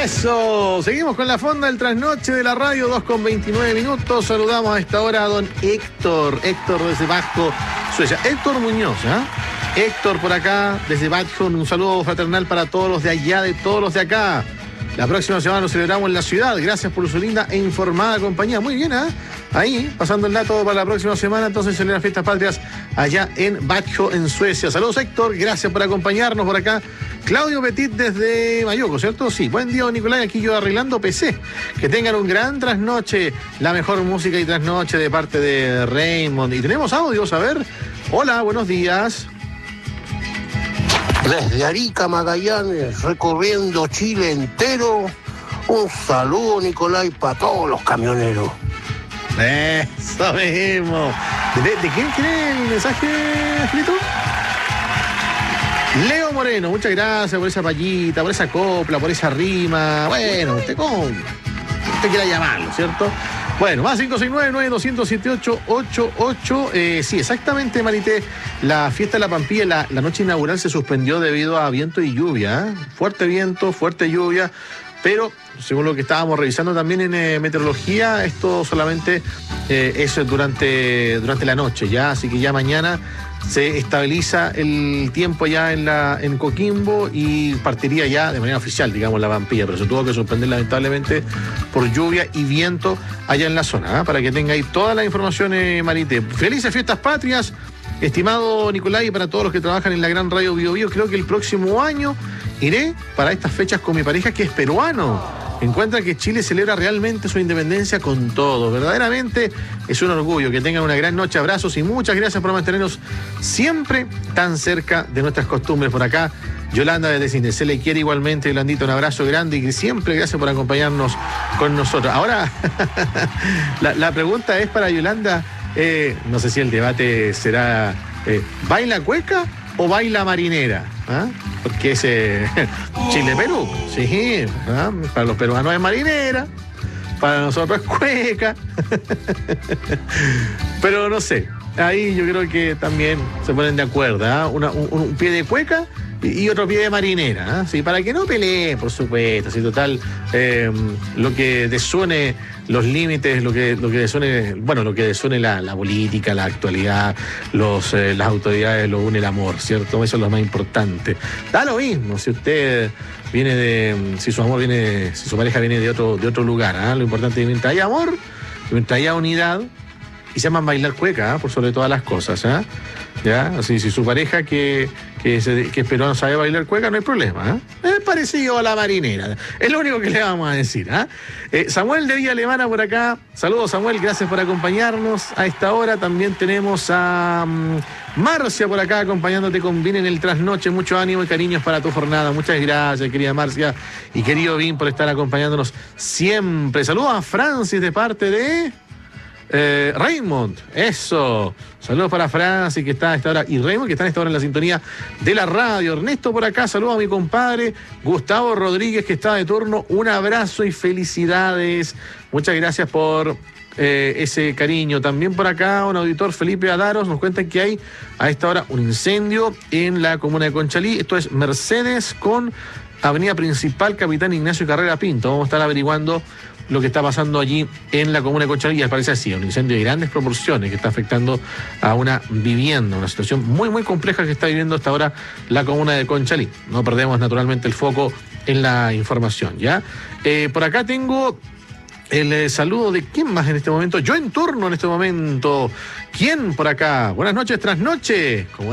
Eso, seguimos con la fonda del trasnoche de la radio, 2:29. Saludamos a esta hora a don Héctor desde Vasco, Suecia. Héctor Muñoz, Héctor por acá, desde Vasco, un saludo fraternal para todos los de allá, de todos los de acá. La próxima semana lo celebramos en la ciudad. Gracias por su linda e informada compañía. Muy bien, ahí, pasando el dato para la próxima semana, entonces celebran Fiestas Patrias allá en Vasco, en Suecia. Saludos, Héctor, gracias por acompañarnos por acá. Claudio Petit desde Mayoco, ¿cierto? Sí, buen día, Nicolás, aquí yo arreglando PC. Que tengan un gran trasnoche, la mejor música y trasnoche de parte de Raymond. Y tenemos audios, a ver. Hola, buenos días. Desde Arica, Magallanes, recorriendo Chile entero, un saludo, Nicolás, para todos los camioneros. Eso mismo. ¿De quién quiere el mensaje escrito? Leo Moreno, muchas gracias por esa payita, por esa copla, por esa rima. Bueno, usted quiera llamarlo, ¿cierto? Bueno, más 569-9207-888. Sí, exactamente, Marité. La fiesta de la Pampilla, la noche inaugural se suspendió debido a viento y lluvia. Fuerte viento, fuerte lluvia. Pero, según lo que estábamos revisando también en meteorología, esto solamente es durante la noche, ¿ya? Así que ya mañana se estabiliza el tiempo ya en Coquimbo y partiría ya de manera oficial, digamos, la Pampilla, pero se tuvo que suspender lamentablemente por lluvia y viento allá en la zona, para que tenga ahí toda la información, Marité. Felices Fiestas Patrias, estimado Nicolás, y para todos los que trabajan en la gran radio Bio Bio. Creo que el próximo año iré para estas fechas con mi pareja, que es peruano. Encuentra que Chile celebra realmente su independencia con todo. Verdaderamente es un orgullo. Que tengan una gran noche. Abrazos y muchas gracias por mantenernos siempre tan cerca de nuestras costumbres. Por acá, Yolanda desde Cine. Se le quiere igualmente, Yolandita, un abrazo grande y siempre gracias por acompañarnos con nosotros. Ahora, la pregunta es para Yolanda. No sé si el debate será ¿baila cueca o baila marinera? Porque es Chile-Perú. Sí, para los peruanos es marinera, para nosotros es cueca. Pero no sé, ahí yo creo que también se ponen de acuerdo, un pie de cueca y otro pie de marinera, sí, para que no peleen, por supuesto, sí, total, lo que desuene los límites, lo que desuene, bueno, lo que desuene la política, la actualidad, las autoridades, lo une el amor, ¿cierto? Eso es lo más importante. Da lo mismo si usted viene si su pareja viene de otro lugar, lo importante es que mientras haya amor, mientras haya unidad, y se llaman bailar cueca, por sobre todas las cosas, ¿ya? Así, si su pareja que es peruano sabe bailar cueca, no hay problema, Es parecido a la marinera. Es lo único que le vamos a decir, Samuel de Villa Alemana por acá. Saludos, Samuel, gracias por acompañarnos a esta hora. También tenemos a Marcia por acá acompañándote con Vin en el trasnoche. Mucho ánimo y cariños para tu jornada. Muchas gracias, querida Marcia y querido Vin, por estar acompañándonos siempre. Saludos a Francis de parte de Raymond, eso. Saludos para Francis, que está a esta hora, y Raymond, que está a esta hora en la sintonía de la radio. Ernesto por acá, saludos a mi compadre Gustavo Rodríguez, que está de turno. Un abrazo y felicidades. Muchas gracias por ese cariño. También por acá un auditor, Felipe Adaros, nos cuenta que hay a esta hora un incendio en la comuna de Conchalí. Esto es Mercedes con Avenida Principal Capitán Ignacio Carrera Pinto. Vamos a estar averiguando lo que está pasando allí en la comuna de Conchalí. Parece así, un incendio de grandes proporciones que está afectando a una vivienda, una situación muy, muy compleja que está viviendo hasta ahora la comuna de Conchalí. No perdemos naturalmente el foco en la información, ¿ya? Por acá tengo el saludo de quién más en este momento. Yo en turno en este momento. ¿Quién por acá? Buenas noches, trasnoche. Como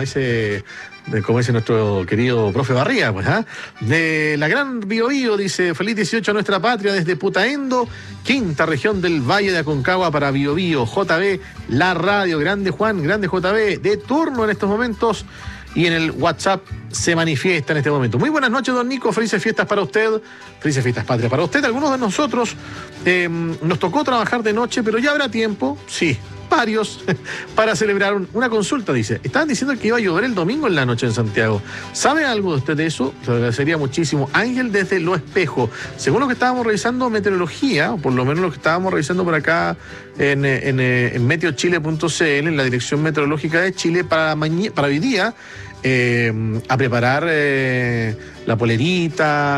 dice nuestro querido profe Barría, pues, de la gran Bio Bio, dice, feliz 18 a nuestra patria desde Putaendo, quinta región del Valle de Aconcagua para Bio Bio, JB, la radio, grande Juan, grande JB, de turno en estos momentos, y en el WhatsApp se manifiesta en este momento. Muy buenas noches, don Nico, felices fiestas para usted, felices fiestas patrias para usted. Algunos de nosotros nos tocó trabajar de noche, pero ya habrá tiempo, sí, varios, para celebrar una consulta, dice. Estaban diciendo que iba a llover el domingo en la noche en Santiago. ¿Sabe algo de usted de eso? Te agradecería muchísimo. Ángel desde Lo Espejo. Según lo que estábamos revisando meteorología, o por lo menos lo que estábamos revisando por acá en meteochile.cl, en la Dirección Meteorológica de Chile, para hoy día, a preparar la polerita,